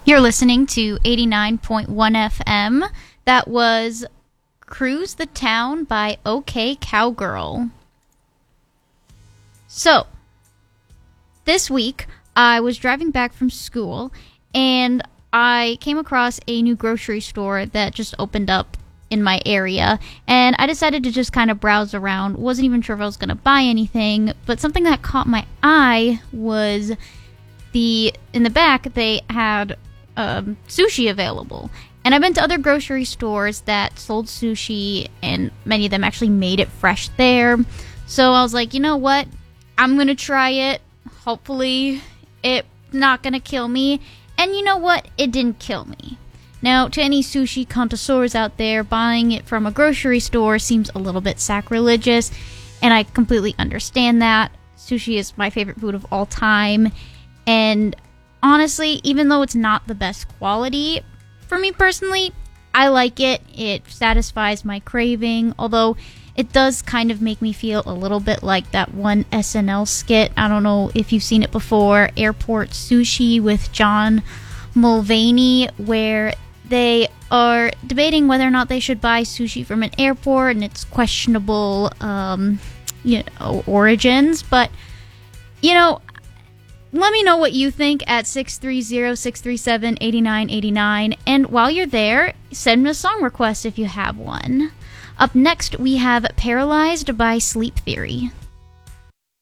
You're listening to 89.1 FM. That was Cruise the Town by OK Cowgirl. So, this week, I was driving back from school, and I came across a new grocery store that just opened up in my area, and I decided to just kind of browse around. Wasn't even sure if I was going to buy anything, but something that caught my eye was in the back, they had sushi available. And I've been to other grocery stores that sold sushi, and many of them actually made it fresh there. So I was like, you know what? I'm going to try it. Hopefully it's not going to kill me. And you know what? It didn't kill me. Now, to any sushi connoisseurs out there, buying it from a grocery store seems a little bit sacrilegious, and I completely understand that. Sushi is my favorite food of all time, and honestly, even though it's not the best quality, for me personally, I like it. It satisfies my craving, although it does kind of make me feel a little bit like that one SNL skit. I don't know if you've seen it before, Airport Sushi with John Mulvaney, where they are debating whether or not they should buy sushi from an airport and its questionable origins. But, let me know what you think at 630-637-8989. And while you're there, send me a song request if you have one. Up next, we have Paralyzed by Sleep Theory.